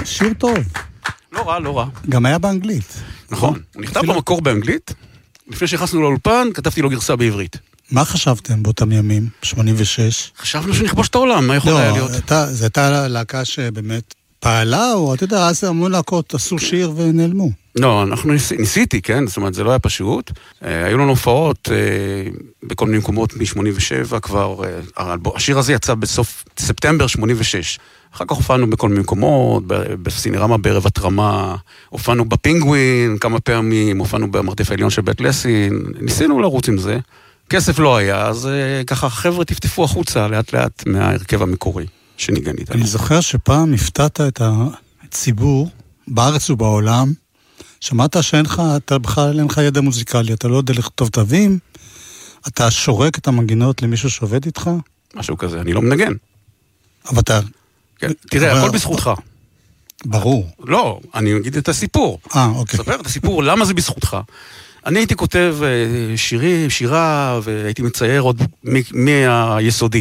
שיר טוב. לא רע, לא רע. גם היה באנגלית. נכון, הוא נכתב במקור באנגלית. לפני שהכנסנו לאולפן, כתבתי לו גרסה בעברית. מה חשבתם באותם ימים, 86? חשבנו שנכבוש את העולם, מה יכול היה להיות? זו הייתה להקה שבאמת פעלה, או אתה יודע, אז המון להקות עשו שיר ונעלמו. לא, אנחנו ניסיתי, כן? זאת אומרת, זה לא היה פשוט. היו לנו הופעות בכל מיני מקומות מ-87, כבר, השיר הזה יצא בסוף ספטמבר 86. אחר כך הופענו בכל מיני מקומות, בסינרמה בערב התרמה, הופענו בפינגווין כמה פעמים, הופענו במרתף העליון של בית לסין, ניסינו לרוץ עם זה. כסף לא היה, אז ככה חבר'ה טפטפו החוצה לאט לאט מההרכב המקורי שניגן איתנו. אני זוכר שפעם הפתעת את הציבור בארץ ובעולם, שמעת שאין לך, אתה בכלל אין לך ידע מוזיקלי, אתה לא יודע לכתוב תווים, אתה שורק את המנגינות למישהו שעובד איתך? משהו כזה, אני לא מנגן. אבל אתה... כן, תראה, הכל בזכותך. ברור. לא, אני אגיד את הסיפור. אוקיי. ספר את הסיפור, למה זה בזכותך? אני הייתי כותב שירה, והייתי מצייר עוד מהיסודי.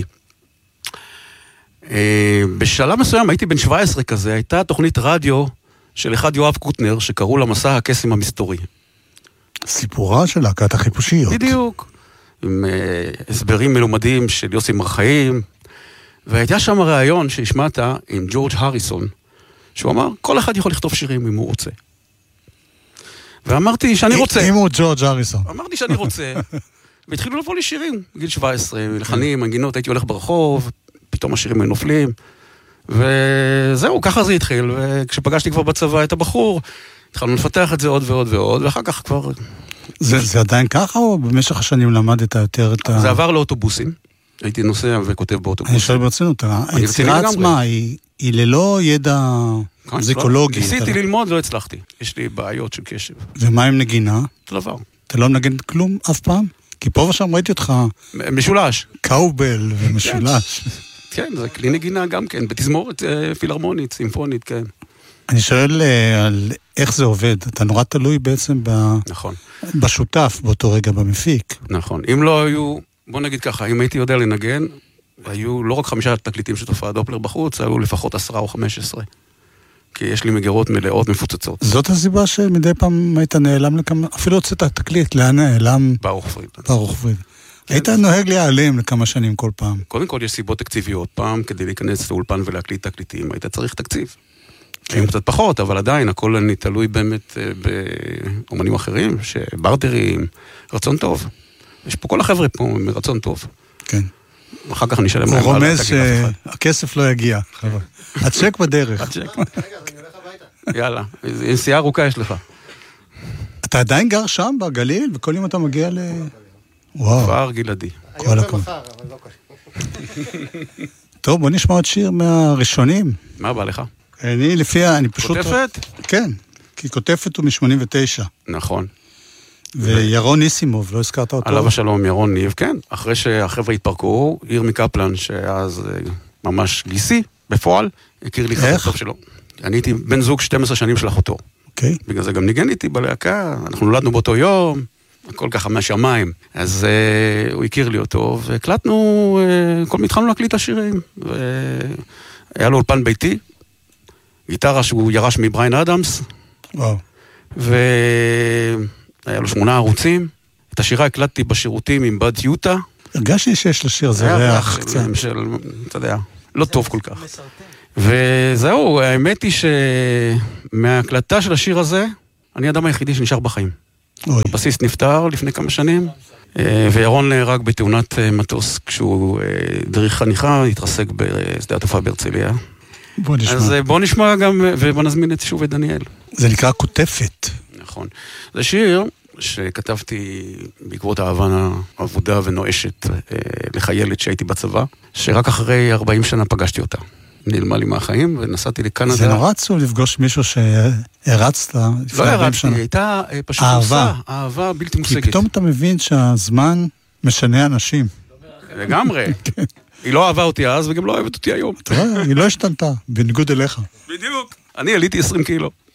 בשלב מסוים, הייתי בן 17 כזה, הייתה תוכנית רדיו של אחד יואב קוטנר, שקראו לה מסע הקסם המסתורי. סיפורה של להקת החיפושיות. בדיוק. עם הסברים מלומדים של יוסי מרחיים, והייתה שם ראיון שהשמעת עם ג'ורג' הריסון, שהוא אמר, כל אחד יכול לכתוב שירים אם הוא רוצה. ואמרתי שאני רוצה. אם הוא ג'ורג' הריסון. אמרתי שאני רוצה. והתחילו לבוא לי שירים, בגיל 17, מלחנים, מנגינות, הייתי הולך ברחוב, פתאום השירים היו נופלים, וזהו, ככה זה התחיל, וכשפגשתי כבר בצבא את הבחור, התחלנו לפתח את זה עוד ועוד ועוד, ואחר כך כבר... זה עדיין ככה, או במשך השנים למדת יותר את ה... זה עבר לאוטובוסים, הייתי נוסע וכותב באוטובוסים. אני שואל ברצינות, היצירה עצמה היא ללא ידע מוזיקולוגי. ניסיתי ללמוד, לא הצלחתי. יש לי בעיות של קשב. ומה עם נגינה? אותו דבר. אתה לא מנגן כלום אף פעם? כי פה ושם ראיתי אותך... משולש. קאובל ומשולש. כן, זה כלי נגינה גם כן, בתזמורת פילהרמונית, סימפונית, כן. אני שואל על איך זה עובד. אתה נורא תלוי בעצם נכון. בשותף באותו רגע במפיק. נכון. אם לא היו, בוא נגיד ככה, אם הייתי יודע לנגן, היו לא רק 5 תקליטים של תופעת דופלר בחוץ, היו לפחות 10 או 15. כי יש לי מגירות מלאות מפוצצות. זאת הסיבה שמדי פעם היית נעלם לכמה, אפילו הוצאת תקליט, לאן נעלם? ברוך פריד. ברוך פריד. היית נוהג להיעלם לכמה שנים כל פעם. קודם כל יש סיבות תקציביות. פעם כדי להיכנס לאולפן ולהקליט תקליטים, היית צריך תקציב. היום קצת פחות, אבל עדיין הכל אני תלוי באמת באומנים אחרים, שברטרים, רצון טוב. יש פה כל החבר'ה פה מרצון טוב. כן. אחר כך נשלם הוא רומז שהכסף לא יגיע, חבר'ה. הצ'ק בדרך. הצ'ק. רגע, אז אני הולך הביתה. יאללה, נסיעה ארוכה יש לך. אתה עדיין גר שם בגליל, וכל יום אתה מגיע ל... וואו. כפר גלעדי. כל הכבוד. טוב, בוא נשמע עוד שיר מהראשונים. מה בא לך? אני פשוט... כותפת? כן, כי כותפת הוא מ-89. נכון. וירון ניסימוב, לא הזכרת אותו? עליו השלום, ירון ניב, כן. אחרי שהחבר'ה התפרקו, ירמי קפלן, שאז ממש גיסי, בפועל, הכיר לי חבר טוב שלו. אני הייתי בן זוג 12 שנים של אחותו. אוקיי. בגלל זה גם ניגן איתי בלהקה, אנחנו נולדנו באותו יום, הכל ככה מהשמיים. אז הוא הכיר לי אותו, והקלטנו, כל התחלנו להקליט השירים. היה לו אולפן ביתי, גיטרה שהוא ירש מבריין אדמס. וואו. היה לו 8 ערוצים. את השירה הקלטתי בשירותים עם בד יוטה. הרגשתי שיש לשיר, זה ריח קצת. אתה יודע, לא טוב כל כך. וזהו, האמת היא שמההקלטה של השיר הזה, אני האדם היחידי שנשאר בחיים. הבסיס נפטר לפני כמה שנים, וירון נהרג בתאונת מטוס, כשהוא דריך חניכה, התרסק בשדה התעופה בהרצליה. בוא נשמע. אז בוא נשמע גם, ובוא נזמין שוב את דניאל. זה נקרא כותפת. נכון. זה שיר שכתבתי בעקבות אהבה עבודה ונואשת לחיילת שהייתי בצבא, שרק אחרי 40 שנה פגשתי אותה. נעלמה לי מהחיים ונסעתי לקנדה. זה נורא עצוב לפגוש מישהו שהרצת לפני 40 שנה. לא הרצתי, הייתה פשוט אהבה בלתי מושגת. כי פתאום אתה מבין שהזמן משנה אנשים. לגמרי. היא לא אהבה אותי אז וגם לא אוהבת אותי היום. היא לא השתנתה, בניגוד אליך. בדיוק. אני עליתי 20 קילו.